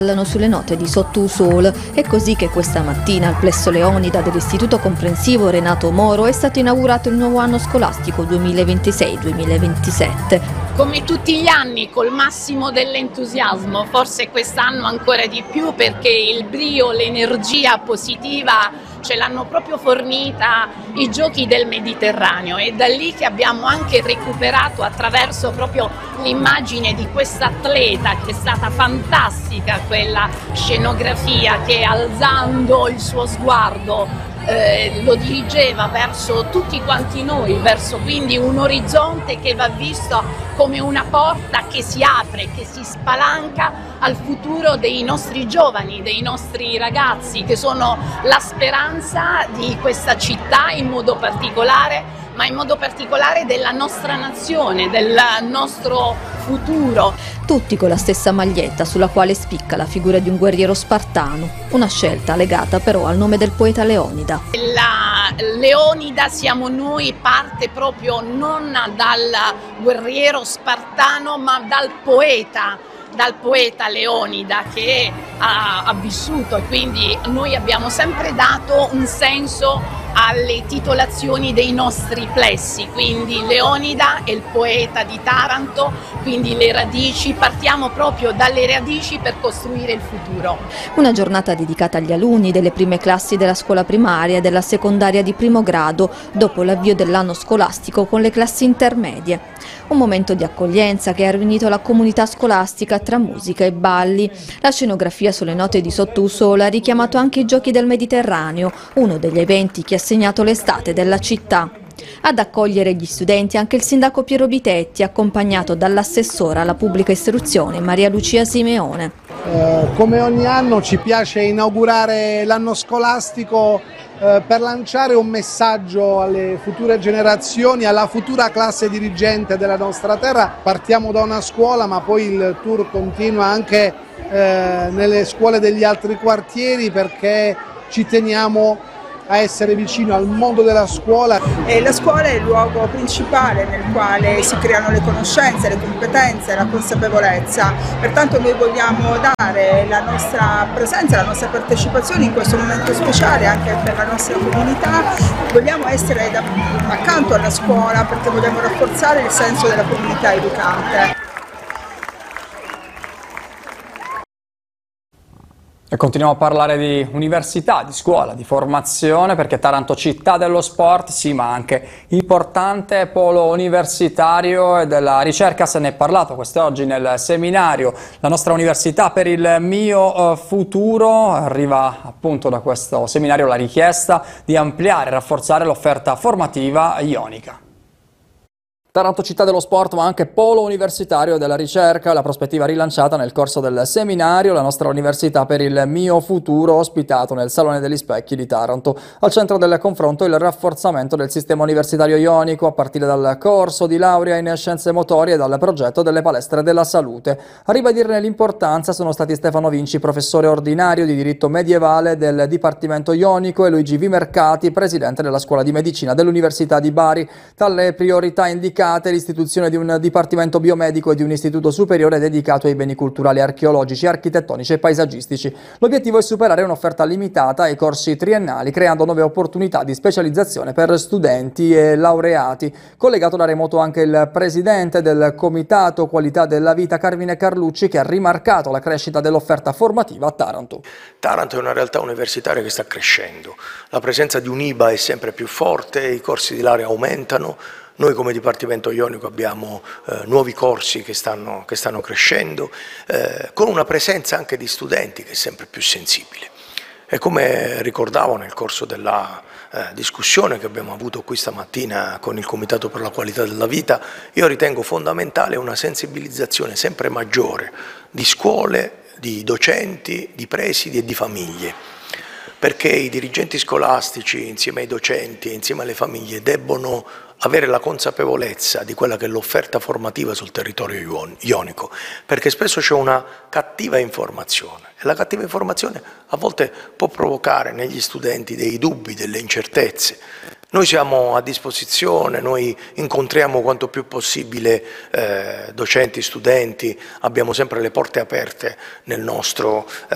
Sulle note di Sottousol. È così che questa mattina al Plesso Leonida dell'Istituto Comprensivo Renato Moro è stato inaugurato il nuovo anno scolastico 2026-2027. Come tutti gli anni, col massimo dell'entusiasmo, forse quest'anno ancora di più perché il brio, l'energia positiva ce l'hanno proprio fornita i Giochi del Mediterraneo, e da lì che abbiamo anche recuperato attraverso proprio l'immagine di questa atleta che è stata fantastica, quella scenografia che alzando il suo sguardo lo dirigeva verso tutti quanti noi, verso quindi un orizzonte che va visto come una porta che si apre, che si spalanca al futuro dei nostri giovani, dei nostri ragazzi, che sono la speranza di questa città in modo particolare, ma in modo particolare della nostra nazione, del nostro futuro. Tutti con la stessa maglietta sulla quale spicca la figura di un guerriero spartano, una scelta legata però al nome del poeta Leonida. La Leonida siamo noi, parte proprio non dal guerriero spartano ma dal poeta Leonida che ha vissuto, e quindi noi abbiamo sempre dato un senso alle titolazioni dei nostri plessi, quindi Leonida è il poeta di Taranto, quindi le radici, partiamo proprio dalle radici per costruire il futuro. Una giornata dedicata agli alunni delle prime classi della scuola primaria e della secondaria di primo grado, dopo l'avvio dell'anno scolastico con le classi intermedie. Un momento di accoglienza che ha riunito la comunità scolastica tra musica e balli. La scenografia sulle note di Sottousol ha richiamato anche i Giochi del Mediterraneo, uno degli eventi che ha segnato l'estate della città. Ad accogliere gli studenti anche il sindaco Piero Bitetti, accompagnato dall'assessora alla pubblica istruzione Maria Lucia Simeone. Come ogni anno ci piace inaugurare l'anno scolastico per lanciare un messaggio alle future generazioni, alla futura classe dirigente della nostra terra. Partiamo da una scuola, ma poi il tour continua anche nelle scuole degli altri quartieri, perché ci teniamo a essere vicino al mondo della scuola. La scuola è il luogo principale nel quale si creano le conoscenze, le competenze, la consapevolezza. Pertanto noi vogliamo dare la nostra presenza, la nostra partecipazione in questo momento speciale anche per la nostra comunità. Vogliamo essere accanto alla scuola perché vogliamo rafforzare il senso della comunità educante. E continuiamo a parlare di università, di scuola, di formazione, perché Taranto città dello sport, sì, ma anche importante polo universitario e della ricerca. Se ne è parlato quest'oggi nel seminario La nostra università per il mio futuro. Arriva appunto da questo seminario la richiesta di ampliare e rafforzare l'offerta formativa ionica. Taranto città dello sport, ma anche polo universitario della ricerca, la prospettiva rilanciata nel corso del seminario La nostra università per il mio futuro, ospitato nel Salone degli Specchi di Taranto. Al centro del confronto il rafforzamento del sistema universitario ionico, a partire dal corso di laurea in scienze motorie e dal progetto delle palestre della salute. A ribadirne l'importanza sono stati Stefano Vinci, professore ordinario di diritto medievale del Dipartimento Ionico, e Luigi Vimercati, presidente della Scuola di Medicina dell'Università di Bari. Tra le priorità indicate l'istituzione di un dipartimento biomedico e di un istituto superiore dedicato ai beni culturali, archeologici, architettonici e paesaggistici. L'obiettivo è superare un'offerta limitata ai corsi triennali, creando nuove opportunità di specializzazione per studenti e laureati. Collegato da remoto anche il presidente del Comitato Qualità della Vita, Carmine Carlucci, che ha rimarcato la crescita dell'offerta formativa a Taranto. Taranto è una realtà universitaria che sta crescendo, la presenza di un'IBA è sempre più forte, i corsi di laurea aumentano. Noi come Dipartimento Ionico abbiamo nuovi corsi che stanno crescendo, con una presenza anche di studenti che è sempre più sensibile. E come ricordavo nel corso della discussione che abbiamo avuto qui stamattina con il Comitato per la Qualità della Vita, io ritengo fondamentale una sensibilizzazione sempre maggiore di scuole, di docenti, di presidi e di famiglie, perché i dirigenti scolastici insieme ai docenti e insieme alle famiglie debbono avere la consapevolezza di quella che è l'offerta formativa sul territorio ionico, perché spesso c'è una cattiva informazione e la cattiva informazione a volte può provocare negli studenti dei dubbi, delle incertezze. Noi siamo a disposizione, noi incontriamo quanto più possibile docenti, studenti, abbiamo sempre le porte aperte nel nostro